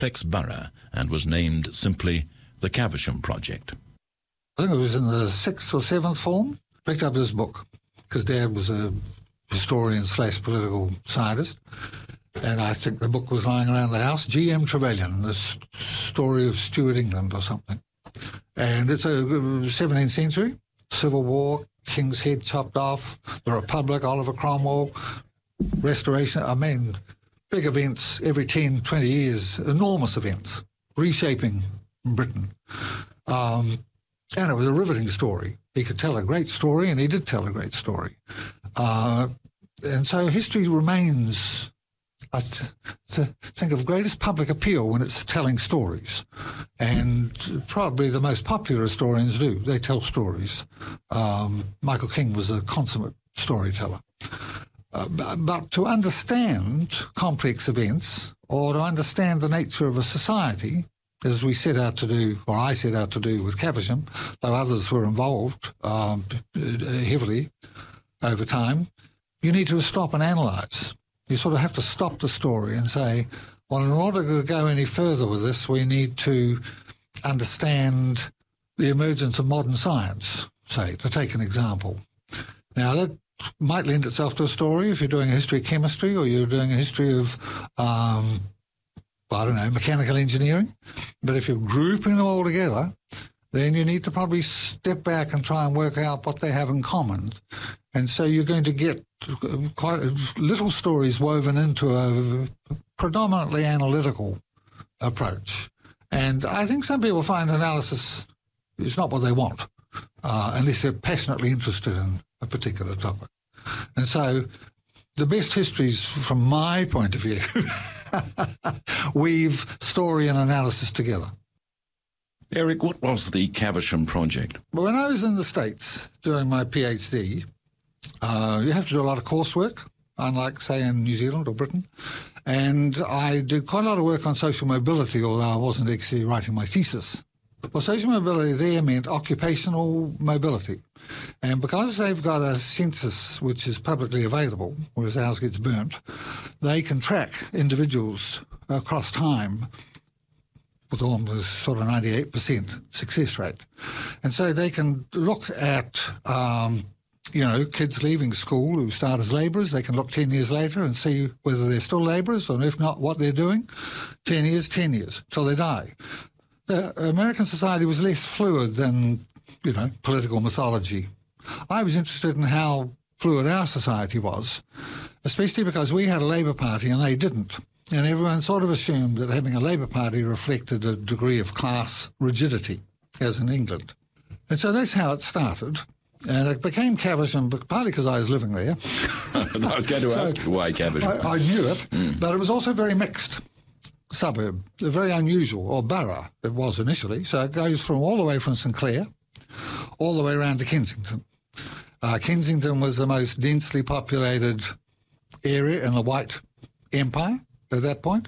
Tex Borough and was named simply the Caversham Project. I think it was in the 6th or 7th form, picked up this book, because Dad was a historian / political scientist, and I think the book was lying around the house, G.M. Trevelyan, the story of Stuart England or something. And it's a 17th century, Civil War, King's head chopped off, the Republic, Oliver Cromwell, Restoration. I mean, big events every 10, 20 years, enormous events, reshaping Britain. And it was a riveting story. He could tell a great story, and he did tell a great story. And so history remains, I think, of greatest public appeal when it's telling stories. And probably the most popular historians do. They tell stories. Michael King was a consummate storyteller. But to understand complex events, or to understand the nature of a society, as we set out to do, or I set out to do with Caversham, though others were involved heavily over time, you need to stop and analyse. You sort of have to stop the story and say, well, in order to go any further with this, we need to understand the emergence of modern science, say, to take an example. Now, that might lend itself to a story if you're doing a history of chemistry, or you're doing a history of mechanical engineering. But if you're grouping them all together, then you need to probably step back and try and work out what they have in common. And so you're going to get quite little stories woven into a predominantly analytical approach. And I think some people find analysis is not what they want, unless they're passionately interested in a particular topic. And so the best histories, from my point of view, weave story and analysis together. Eric, what was the Caversham Project? Well, when I was in the States doing my PhD, you have to do a lot of coursework, unlike, say, in New Zealand or Britain. And I did quite a lot of work on social mobility, although I wasn't actually writing my thesis. Well, social mobility there meant occupational mobility. And because they've got a census which is publicly available, whereas ours gets burnt, they can track individuals across time with almost sort of 98% success rate. And so they can look at, kids leaving school who start as labourers. They can look 10 years later and see whether they're still labourers, or if not, what they're doing. 10 years, till they die. American society was less fluid than, political mythology. I was interested in how fluid our society was, especially because we had a Labour Party and they didn't. And everyone sort of assumed that having a Labour Party reflected a degree of class rigidity, as in England. And so that's how it started. And it became Caversham, partly because I was living there. I was going to ask you why Caversham. I knew it, but it was also very mixed. Suburb, very unusual, or borough it was initially. So it goes from all the way from St Clair all the way around to Kensington. Kensington was the most densely populated area in the White Empire at that point.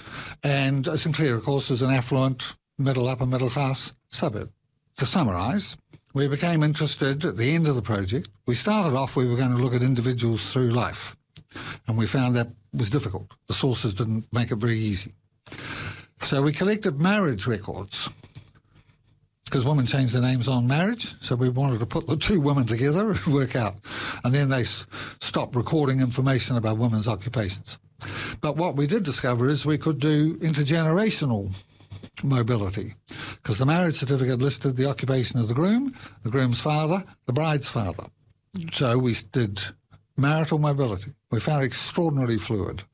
And St Clair, of course, is an affluent, upper middle class suburb. To summarise, we became interested at the end of the project. We started off, we were going to look at individuals through life, and we found that was difficult. The sources didn't make it very easy. So we collected marriage records, because women changed their names on marriage, so we wanted to put the two women together and work out. And then they stopped recording information about women's occupations. But what we did discover is we could do intergenerational mobility, because the marriage certificate listed the occupation of the groom's father, the bride's father. So we did marital mobility. We found it extraordinarily fluid.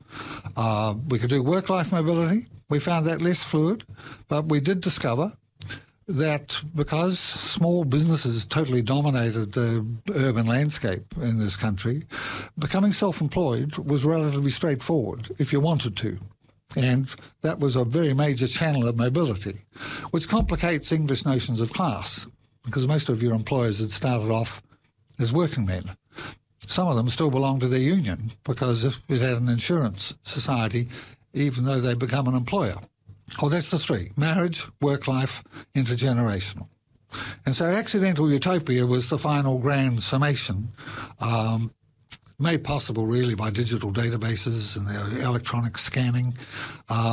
We could do work-life mobility. We found that less fluid, but we did discover that because small businesses totally dominated the urban landscape in this country, becoming self-employed was relatively straightforward if you wanted to. And that was a very major channel of mobility, which complicates English notions of class, because most of your employers had started off as working men. Some of them still belong to their union because it had an insurance society, even though they become an employer. Oh, that's the three: marriage, work-life, intergenerational. And so accidental utopia was the final grand summation, made possible really by digital databases and their electronic scanning.